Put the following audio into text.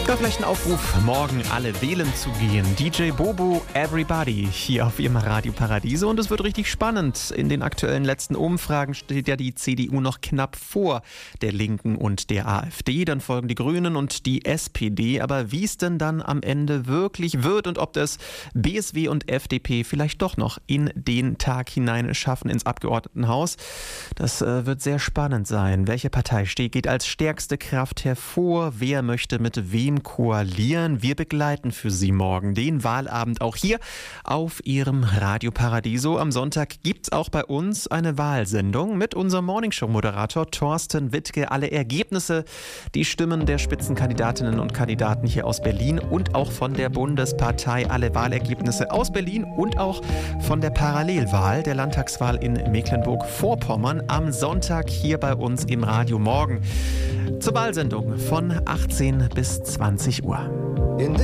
Ja, vielleicht ein Aufruf, morgen alle wählen zu gehen. DJ Bobo, Everybody, hier auf Ihrem Radio Paradiso. Und es wird richtig spannend. In den aktuellen letzten Umfragen steht ja die CDU noch knapp vor der Linken und der AfD. Dann folgen die Grünen und die SPD. Aber wie es denn dann am Ende wirklich wird und ob das BSW und FDP vielleicht doch noch in den Tag hinein schaffen ins Abgeordnetenhaus, das wird sehr spannend sein. Welche Partei geht als stärkste Kraft hervor? Wer möchte mit wem koalieren? Wir begleiten für Sie morgen den Wahlabend auch hier auf Ihrem Radio Paradiso. Am Sonntag gibt es auch bei uns eine Wahlsendung mit unserem Morningshow-Moderator Thorsten Wittke. Alle Ergebnisse, die Stimmen der Spitzenkandidatinnen und Kandidaten hier aus Berlin und auch von der Bundespartei. Alle Wahlergebnisse aus Berlin und auch von der Parallelwahl der Landtagswahl in Mecklenburg-Vorpommern am Sonntag hier bei uns im Radio morgen. Zur Wahlsendung von 18 bis 20 Uhr.